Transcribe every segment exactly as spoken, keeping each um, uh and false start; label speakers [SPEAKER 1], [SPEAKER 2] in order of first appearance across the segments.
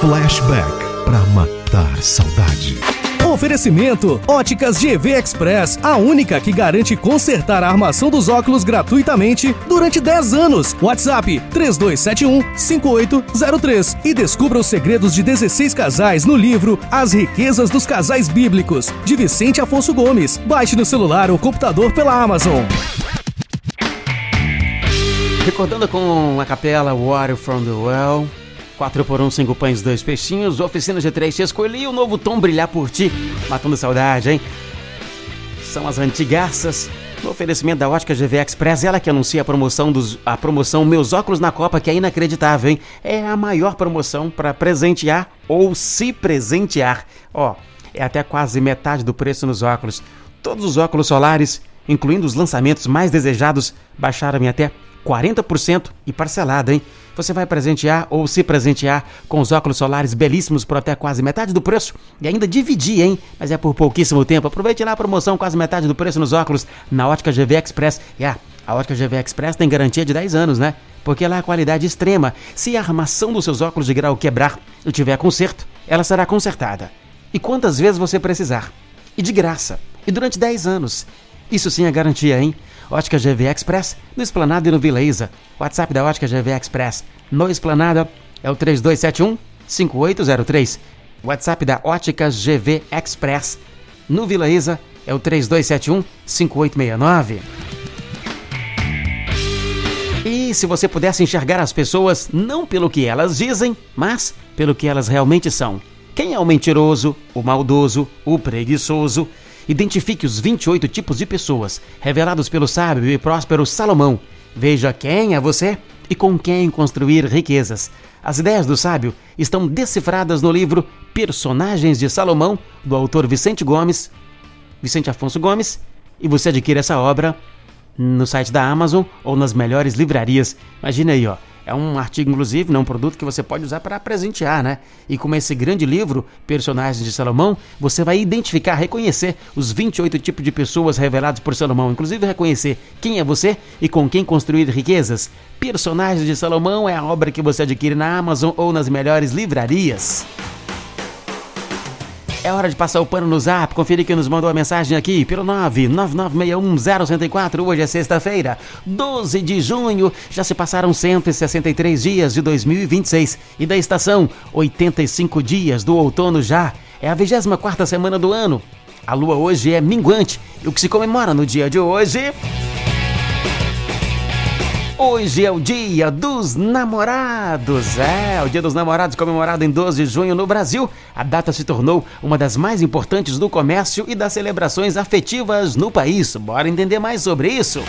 [SPEAKER 1] Flashback para matar saudade.
[SPEAKER 2] Oferecimento: Óticas G V Express, a única que garante consertar a armação dos óculos gratuitamente durante dez anos. WhatsApp três dois sete um, cinco oito zero três e descubra os segredos de dezesseis casais no livro As Riquezas dos Casais Bíblicos, de Vicente Afonso Gomes. Baixe no celular ou computador pela Amazon.
[SPEAKER 3] Recordando com a capela Water from the Well, quatro por um, cinco pães, dois peixinhos, Oficina G três, te escolhi o novo tom Brilhar por Ti, matando saudade, hein? São as antigaças, no oferecimento da Ótica G V Express, ela que anuncia a promoção, dos, a promoção Meus Óculos na Copa, que é inacreditável, hein? É a maior promoção para presentear ou se presentear. Ó, é até quase metade do preço nos óculos. Todos os óculos solares, incluindo os lançamentos mais desejados, baixaram em até quarenta por cento e parcelado, hein? Você vai presentear ou se presentear com os óculos solares belíssimos por até quase metade do preço e ainda dividir, hein? Mas é por pouquíssimo tempo. Aproveite lá a promoção quase metade do preço nos óculos na Ótica G V Express. E ah, a Ótica G V Express tem garantia de dez anos, né? Porque ela é a qualidade extrema. Se a armação dos seus óculos de grau quebrar e tiver conserto, ela será consertada. E quantas vezes você precisar. E de graça. E durante dez anos. Isso sim é garantia, hein? Ótica G V Express, no Esplanada e no Vila Isa. WhatsApp da Ótica G V Express no Esplanada é o três dois sete um, cinco oito zero três. WhatsApp da Ótica G V Express no Vila Isa é o três dois sete um, cinco oito seis nove. E se você pudesse enxergar as pessoas não pelo que elas dizem, mas pelo que elas realmente são. Quem é o mentiroso, o maldoso, o preguiçoso? Identifique os vinte e oito tipos de pessoas revelados pelo sábio e próspero Salomão. Veja quem é você e com quem construir riquezas. As ideias do sábio estão decifradas no livro Personagens de Salomão, do autor Vicente Gomes, Vicente Afonso Gomes, e você adquire essa obra no site da Amazon ou nas melhores livrarias. Imagina aí, ó. É um artigo, inclusive, não um produto que você pode usar para presentear, né? E com esse grande livro, Personagens de Salomão, você vai identificar, reconhecer os vinte e oito tipos de pessoas revelados por Salomão. Inclusive, reconhecer quem é você e com quem construir riquezas. Personagens de Salomão é a obra que você adquire na Amazon ou nas melhores livrarias. É hora de passar o pano no Zap, conferir quem nos mandou a mensagem aqui pelo nove nove nove seis um zero um quatro. Hoje é sexta-feira, doze de junho, já se passaram cento e sessenta e três dias de dois mil e vinte e seis e da estação, oitenta e cinco dias do outono já. É a vigésima quarta semana do ano. A lua hoje é minguante e o que se comemora no dia de hoje... Hoje é o dia dos namorados, é, o dia dos namorados comemorado em doze de junho no Brasil. A data se tornou uma das mais importantes do comércio e das celebrações afetivas no país. Bora entender mais sobre isso?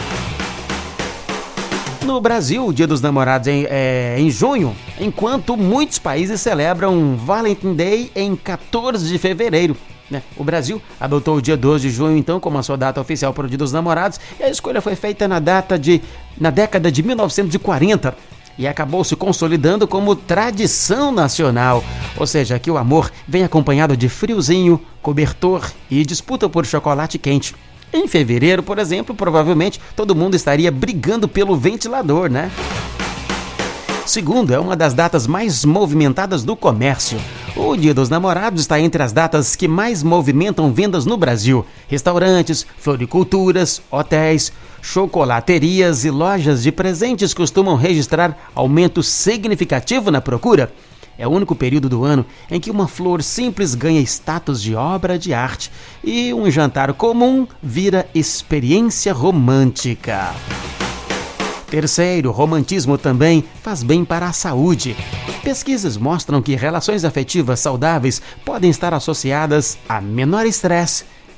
[SPEAKER 3] No Brasil, o dia dos namorados é, é em junho, enquanto muitos países celebram Valentine's Day em quatorze de fevereiro. O Brasil adotou o dia doze de junho, então, como a sua data oficial para o Dia dos Namorados, e a escolha foi feita na, data de, na década de mil novecentos e quarenta e acabou se consolidando como tradição nacional. Ou seja, que o amor vem acompanhado de friozinho, cobertor e disputa por chocolate quente. Em fevereiro, por exemplo, provavelmente todo mundo estaria brigando pelo ventilador, né? Segundo, é uma das datas mais movimentadas do comércio. O Dia dos Namorados está entre as datas que mais movimentam vendas no Brasil. Restaurantes, floriculturas, hotéis, chocolaterias e lojas de presentes costumam registrar aumento significativo na procura. É o único período do ano em que uma flor simples ganha status de obra de arte e um jantar comum vira experiência romântica. Terceiro, romantismo também faz bem para a saúde. Pesquisas mostram que relações afetivas saudáveis podem estar associadas a menor estresse,